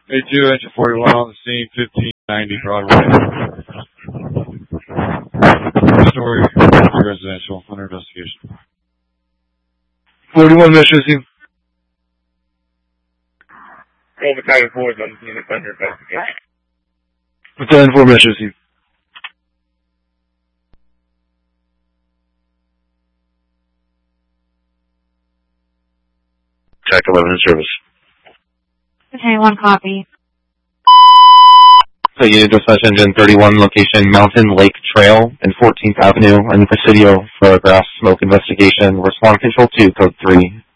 A2, engine 41 on the scene, 1590 Broadway. Story, residential, under investigation. 41 Metro scene. Roll Battalion 4 is on the scene, under investigation. Battalion 4 Metro scene. TAC 11 in service. Battalion 1 copy. So unit dispatch engine 31, location Mountain Lake Trail and 14th Avenue and Presidio, photograph, smoke investigation, respond control 2, code 3.